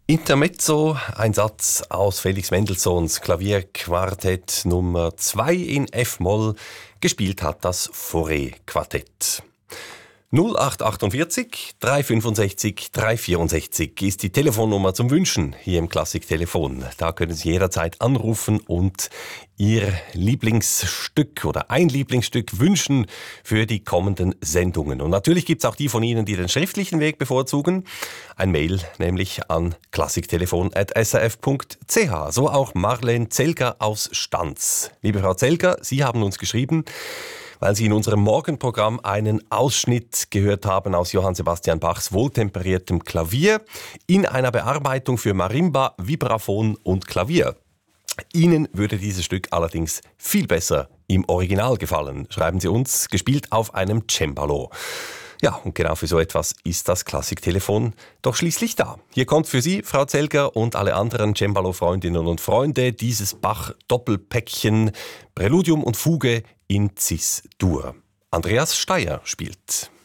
Intermezzo, ein Satz aus Felix Mendelssohns Klavierquartett Nummer 2 in F-Moll. Gespielt hat das Fauré-Quartett. 0848 365 364 ist die Telefonnummer zum Wünschen hier im Klassiktelefon. Da können Sie jederzeit anrufen und Ihr Lieblingsstück oder ein Lieblingsstück wünschen für die kommenden Sendungen. Und natürlich gibt's auch die von Ihnen, die den schriftlichen Weg bevorzugen. Ein Mail nämlich an klassiktelefon@srf.ch. So auch Marlene Zelger aus Stanz. Liebe Frau Zelger, Sie haben uns geschrieben, weil Sie in unserem Morgenprogramm einen Ausschnitt gehört haben aus Johann Sebastian Bachs wohltemperiertem Klavier in einer Bearbeitung für Marimba, Vibraphon und Klavier. Ihnen würde dieses Stück allerdings viel besser im Original gefallen, schreiben Sie uns, gespielt auf einem Cembalo. Ja, und genau für so etwas ist das Klassiktelefon doch schließlich da. Hier kommt für Sie, Frau Zelger, und alle anderen Cembalo-Freundinnen und Freunde dieses Bach-Doppelpäckchen Präludium und Fuge in Cis-Dur. Andreas Steyer spielt.